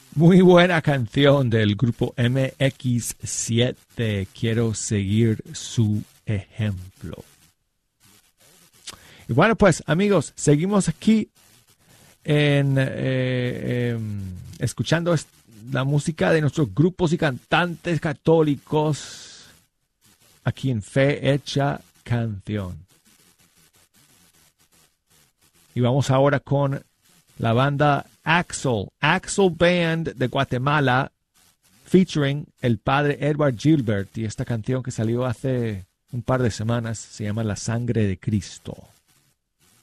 Muy buena canción del grupo MX7. Quiero seguir su ejemplo. Y bueno, pues amigos, seguimos aquí escuchando la música de nuestros grupos y cantantes católicos aquí en Fe Hecha Canción. Y vamos ahora con la banda Axel Band de Guatemala, featuring el padre Edward Gilbert, y esta canción que salió hace un par de semanas se llama La Sangre de Cristo.